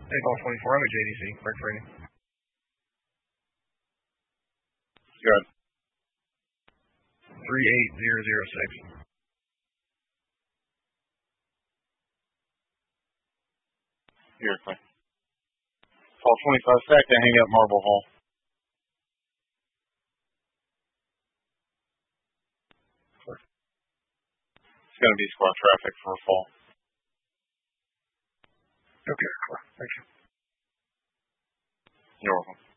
Hey, call 24. I'm at JDC. Break training. Good. 38006. Here, call 25 sec to hang up Marble Hall. It's going to be squad traffic for a fall. Okay, thank you. You're welcome.